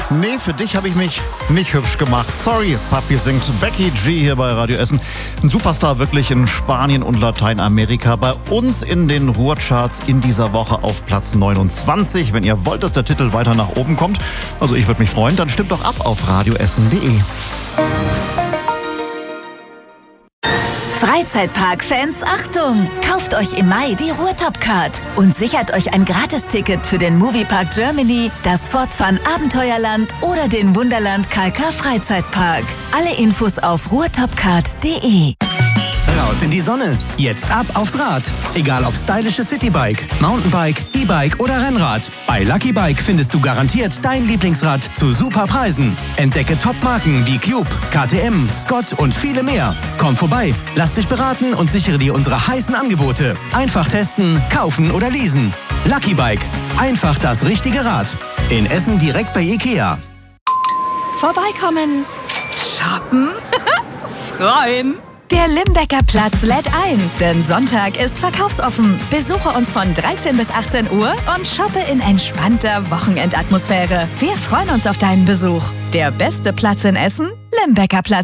Nee, für dich habe ich mich nicht hübsch gemacht. Sorry, Papi singt Becky G hier bei Radio Essen. Ein Superstar wirklich in Spanien und Lateinamerika. Bei uns in den Ruhrcharts in dieser Woche auf Platz 29. Wenn ihr wollt, dass der Titel weiter nach oben kommt, also ich würde mich freuen, dann stimmt doch ab auf radioessen.de. Freizeitpark-Fans, Achtung! Kauft euch im Mai die Ruhrtop-Card und sichert euch ein Gratisticket für den Moviepark Germany, das Fortfun Abenteuerland oder den Wunderland Kalka Freizeitpark. Alle Infos auf ruhrtopcard.de. Raus in die Sonne. Jetzt ab aufs Rad. Egal ob stylische Citybike, Mountainbike, E-Bike oder Rennrad. Bei Lucky Bike findest du garantiert dein Lieblingsrad zu super Preisen. Entdecke Top-Marken wie Cube, KTM, Scott und viele mehr. Komm vorbei, lass dich beraten und sichere dir unsere heißen Angebote. Einfach testen, kaufen oder leasen. Lucky Bike. Einfach das richtige Rad. In Essen direkt bei Ikea. Vorbeikommen. Shoppen. Freuen. Der Limbecker Platz lädt ein, denn Sonntag ist verkaufsoffen. Besuche uns von 13 bis 18 Uhr und shoppe in entspannter Wochenendatmosphäre. Wir freuen uns auf deinen Besuch. Der beste Platz in Essen? Limbecker Platz.